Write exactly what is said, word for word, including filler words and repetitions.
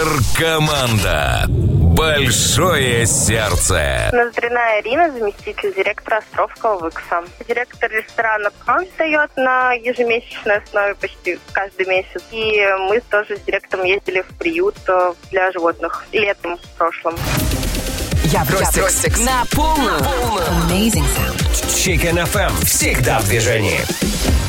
Команда. Большое сердце. Ноздрина Ирина, заместитель директора Островского ВИКСа. Директор ресторана «Кранц» дает на ежемесячной основе почти каждый месяц. И мы тоже с директором ездили в приют для животных летом в прошлом. Я Бростикс на полную. Amazing sound. Chicken эф эм всегда в движении.